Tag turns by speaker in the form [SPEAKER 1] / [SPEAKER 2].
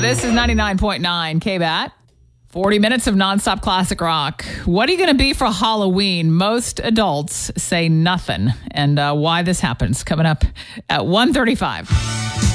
[SPEAKER 1] This is 99.9 KBAT. 40 minutes of nonstop classic rock. What are you going to be for Halloween? Most adults say nothing. And why this happens coming up at 1:35.